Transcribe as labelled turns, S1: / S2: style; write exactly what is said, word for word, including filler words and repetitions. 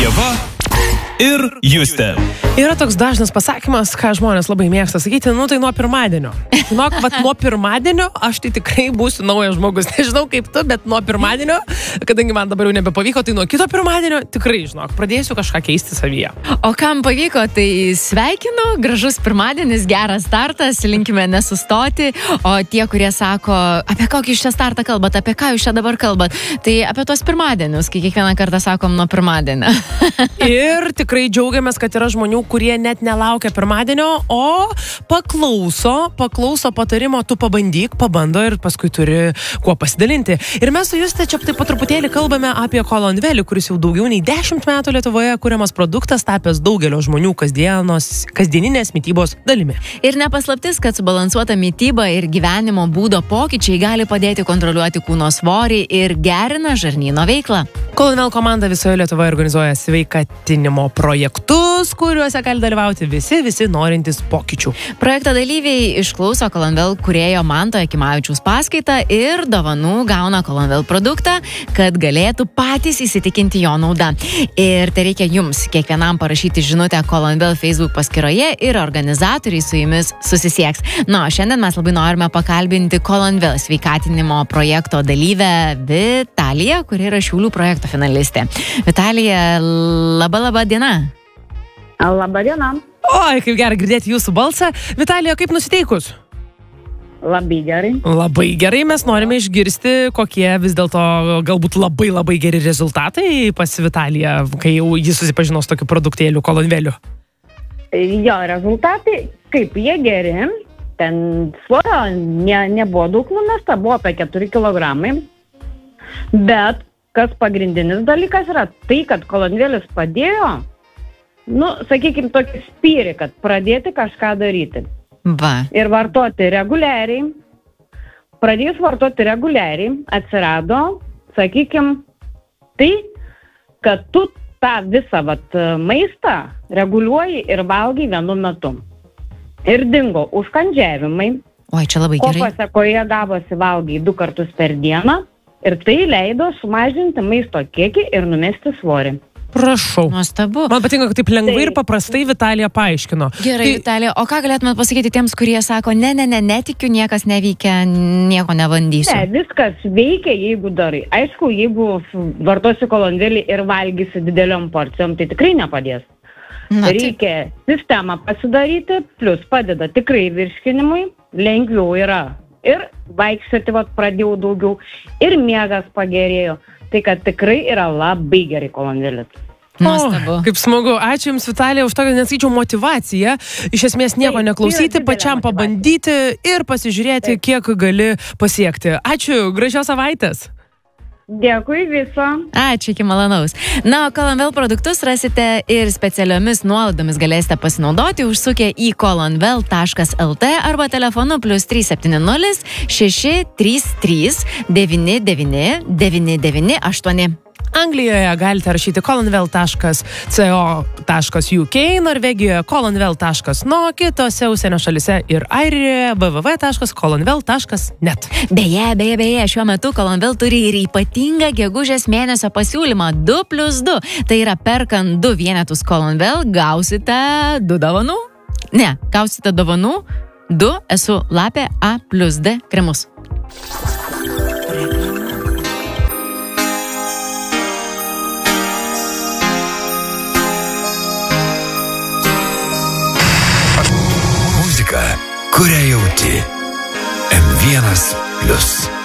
S1: Ieva ir Justė.
S2: Yra toks dažnas pasakymas, ką žmonės labai mėgsta sakyti, nu tai nuo pirmadienio. Žinok, vat nuo pirmadienio aš tai tikrai būsiu naujas žmogus. Nežinau kaip tu, bet nuo pirmadienio, kadangi man dabar jau nebepavyko, tai nuo kito pirmadienio tikrai, žinok, pradėsiu kažką keisti savyje.
S3: O kam pavyko, tai sveikinu, gražus pirmadienis, geras startas, linkime nesustoti. O tie, kurie sako, apie kokį jūs čia startą kalbat, apie ką jūs čia dabar kalbat, tai apie tos pirmadienius, kai kiekvieną kartą sakom nuo pirmadienio.
S2: Ir tikrai džiaugiamės, kad yra žmonių, kurie net nelaukia pirmadienio, o paklauso, paklauso patarimo, tu pabandyk, pabando ir paskui turi kuo pasidalinti. Ir mes su Juste čia taip pat truputėlį kalbame apie Kolonvelį, kuris jau daugiau nei dešimt metų Lietuvoje kuriamas produktas, tapęs daugelio žmonių kasdienos, kasdieninės mitybos dalimi.
S3: Ir nepaslaptis, kad subalansuota mityba ir gyvenimo būdo pokyčiai gali padėti kontroliuoti kūno svorį ir gerina žarnyno veiklą.
S2: Kolonvel komanda visoje Lietuvoje organizuoja sveikatinimo projektus, kuriuose gali dalyvauti visi, visi norintys pokyčių.
S3: Projekto dalyviai išklauso Kolonvel kūrėjo Manto Jakimavičiaus paskaitą ir dovanų gauna Kolonvel produktą, kad galėtų patys įsitikinti jo naudą. Ir tai reikia jums kiekvienam parašyti žinutę Kolonvel Facebook paskyroje ir organizatoriai su jumis susisieks. Na, šiandien mes labai norime pakalbinti Kolonvel sveikatinimo projekto dalyvę Vitaliją, kuri yra Šiaulių projekto finalistė. Vitalija, laba laba diena.
S4: Labą dieną.
S2: Oi, kaip gerai girdėti jūsų balsą. Vitalija, kaip nusiteikus?
S4: Labai gerai.
S2: Labai gerai, mes norime išgirsti, kokie vis dėlto galbūt labai labai geri rezultatai pas Vitaliją, kai jau jis susipažino su tokiu produktėliu Kolonveliu.
S4: Jo rezultatai, kaip jie geri, ten svorio ne, nebuvo daug numesta, buvo apie keturi kilogramai, bet kas pagrindinis dalykas yra tai, kad Kolonvelis padėjo, nu, sakykime, tokį spyrį, kad pradėti kažką daryti.
S3: Va.
S4: Ir vartoti reguliariai. Pradėjus vartoti reguliariai, atsirado, sakykime, tai, kad tu tą visą vat, maistą reguliuoji ir valgai vienu metu. Ir dingo užkandžiavimai.
S3: Oi, čia labai gerai.
S4: Ko pasekoje gavosi valgai du kartus per dieną. Ir tai leido sumažinti maisto kiekį ir numesti svorį.
S2: Prašau.
S3: Nuostabu.
S2: Man patinka, kad taip lengvai
S4: Tai-
S2: ir paprastai Vitalija paaiškino.
S3: Gerai,
S2: Tai-
S3: Vitalija, o ką galėtumėt pasakyti tiems, kurie sako, ne, ne, ne, netikiu, niekas neveikia, nieko nebandysiu.
S4: Ne, viskas veikia, jeigu darai. Aišku, jeigu vartosi Kolonvelį ir valgysi dideliom porcijom, tai tikrai nepadės.
S3: Na, tai,
S4: Reikia sistemą pasidaryti, plus padeda tikrai virškinimui, lengviau yra. Ir vaikščioti vat pradėjau daugiau, ir miegas pagerėjo. Tai kad tikrai yra labai gerai Kolonvelis.
S3: nuostabu.
S2: O, kaip smagu. Ačiū Jums, Vitalija, už tokią, nesakyčiau, motyvaciją. Iš esmės nieko
S4: Taip,
S2: neklausyti,
S4: yra didelė
S2: pačiam
S4: motyvacija.
S2: pabandyti ir pasižiūrėti,
S4: Taip.
S2: kiek gali pasiekti. Ačiū, gražios savaitės.
S4: Dėkui viso.
S3: Ačiū, iki malonaus. Na, o Kolonvel produktus rasite ir specialiomis nuolaidomis galėsite pasinaudoti, užsukę į kolonvel taškas lt arba telefonu plus trys septyni nulis šeši trys trys devyni devyni devyni devyni aštuoni.
S2: Anglijoje galite rašyti kolonvel taškas co taškas uk, Norvegijoje kolonvel taškas no, kitose užsienio šalise ir Airijoje www taškas kolonvel taškas net.
S3: Beje, beje, beje, šiuo metu Kolonvel turi ir ypatingą gegužės mėnesio pasiūlymą du plius du. Tai yra perkant du vienetus Kolonvel gausite du dovanų. Ne, gausite dovanų du esu lapė A plus D kremus.
S1: Muzika, kurią jauti. M vienas plius.